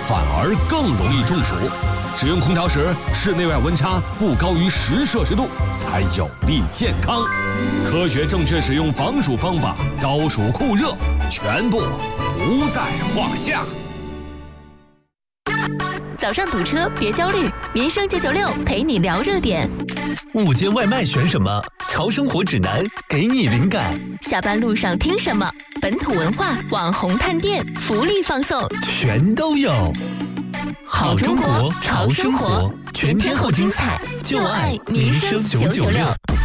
反而更容易中暑。使用空调时，室内外温差不高于10°C才有利健康。科学正确使用防暑方法，高暑酷热全部不在话下。 早上堵车别焦虑，民生996陪你聊热点。 午间外卖选什么？潮生活指南给你灵感。 下班路上听什么？本土文化、网红探店、福利放送， 全都有。好中国潮生活，全天候精彩，就爱民生996。